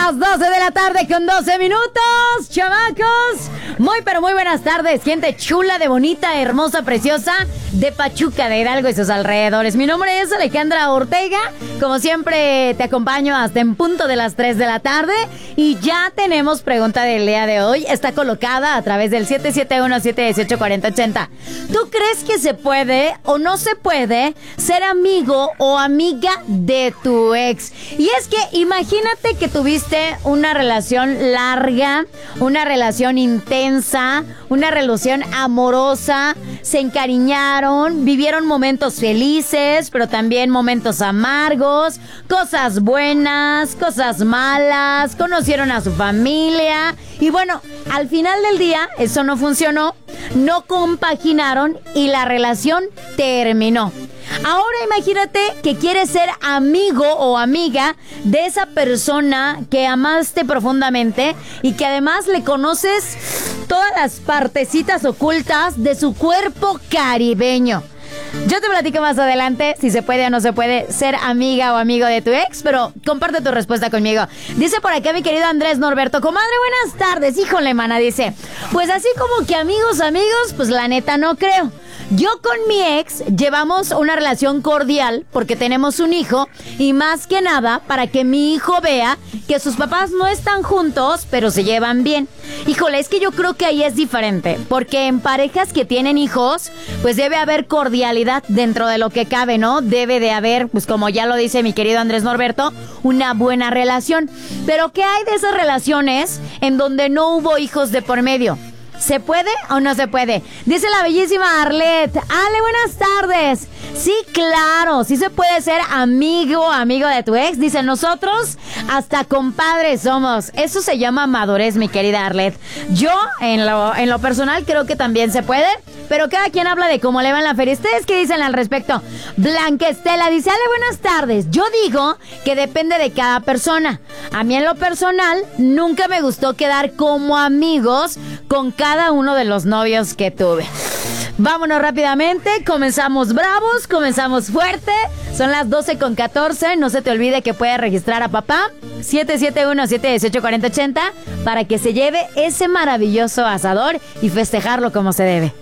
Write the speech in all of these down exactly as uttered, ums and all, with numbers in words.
las doce de la tarde con doce minutos, chamacos. Muy, pero muy buenas tardes, gente chula, de bonita, hermosa, preciosa, de Pachuca, de Hidalgo y sus alrededores. Mi nombre es Alejandra Ortega. Como siempre, te acompaño hasta en punto de las tres de la tarde. Y ya tenemos pregunta del día de hoy. Está colocada a través del siete siete uno, siete uno ocho, cuatro cero ocho cero. ¿Tú crees que se puede o no se puede ser amigo o amiga de tu ex? Y es que imagínate que tuviste una relación larga, una relación intensa, una relación amorosa, se encariñaron, vivieron momentos felices, pero también momentos amargos, cosas buenas, cosas malas, conocieron a su familia y bueno, al final del día eso no funcionó, no compaginaron y la relación terminó. Ahora imagínate que quieres ser amigo o amiga de esa persona que amaste profundamente y que además le conoces todas las partecitas ocultas de su cuerpo caribeño. Yo te platico más adelante si se puede o no se puede ser amiga o amigo de tu ex, pero comparte tu respuesta conmigo. Dice por acá mi querido Andrés Norberto: comadre, buenas tardes. Híjole, mana, dice, pues así como que amigos, amigos, pues la neta no creo. Yo con mi ex llevamos una relación cordial porque tenemos un hijo y más que nada para que mi hijo vea que sus papás no están juntos, pero se llevan bien. Híjole, es que yo creo que ahí es diferente, porque en parejas que tienen hijos, pues debe haber cordialidad dentro de lo que cabe, ¿no? Debe de haber, pues como ya lo dice mi querido Andrés Norberto, una buena relación. Pero ¿qué hay de esas relaciones en donde no hubo hijos de por medio? ¿Se puede o no se puede? Dice la bellísima Arlet: Ale, buenas tardes. Sí, claro, sí se puede ser amigo, amigo de tu ex. Dice, nosotros hasta compadres somos. Eso se llama madurez, mi querida Arlet. Yo, en lo, en lo personal, creo que también se puede, pero cada quien habla de cómo le va en la feria. ¿Ustedes qué dicen al respecto? Blanca Estela dice, Ale, buenas tardes. Yo digo que depende de cada persona. A mí en lo personal, nunca me gustó quedar como amigos con cada uno de los novios que tuve. Vámonos rápidamente, comenzamos bravos, comenzamos fuerte. Son las doce con catorce. No se te olvide que puedes registrar a papá siete siete uno, siete uno ocho, cuatro cero ocho cero para que se lleve ese maravilloso asador y festejarlo como se debe.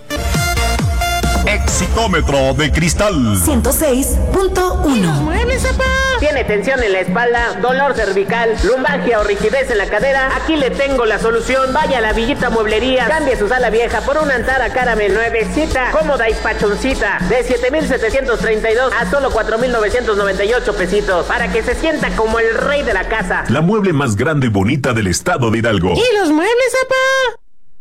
Exitómetro de Cristal ciento seis punto uno. ¿Los muebles, papá? ¿Tiene tensión en la espalda, dolor cervical, lumbalgia o rigidez en la cadera? Aquí le tengo la solución. Vaya a la Villita Mueblería, cambie su sala vieja por una Antara Caramel nuevecita, cómoda y pachoncita, de siete mil setecientos treinta y dos a solo cuatro mil novecientos noventa y ocho pesitos, para que se sienta como el rey de la casa. La mueble más grande y bonita del estado de Hidalgo. ¿Y los muebles, papá?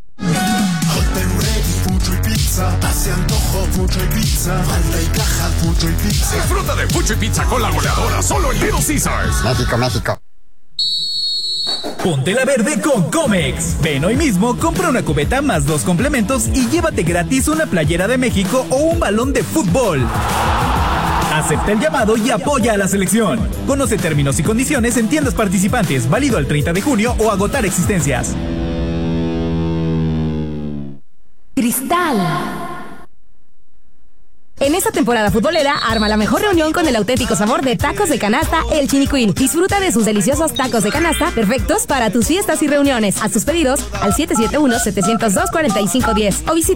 Hace antojo, Fucho y Pizza. Falta y caja, Fucho y Pizza. Disfruta de Fucho y Pizza con la goleadora solo en Little Caesars. México, México. Ponte la verde con Comex. Ven hoy mismo, compra una cubeta más dos complementos y llévate gratis una playera de México o un balón de fútbol. Acepta el llamado y apoya a la selección. Conoce términos y condiciones en tiendas participantes. Válido al treinta de junio o agotar existencias. Cristal. En esta temporada futbolera, arma la mejor reunión con el auténtico sabor de tacos de canasta El Chinicuil. Disfruta de sus deliciosos tacos de canasta, perfectos para tus fiestas y reuniones. Haz tus pedidos al siete siete uno, siete cero dos, cuatro cinco uno cero o visita